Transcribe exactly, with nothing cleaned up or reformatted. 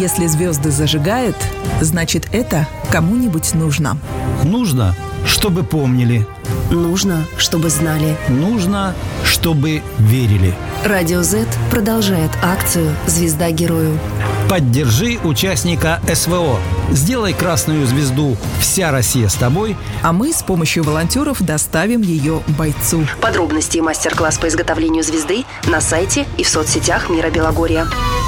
Если звезды зажигают, значит, это кому-нибудь нужно. Нужно, чтобы помнили. Нужно, чтобы знали. Нужно, чтобы верили. Радио Z продолжает акцию «Звезда герою». Поддержи участника СВО. Сделай красную звезду «Вся Россия с тобой», а мы с помощью волонтеров доставим ее бойцу. Подробности и мастер-класс по изготовлению звезды на сайте и в соцсетях Мира Белогорья.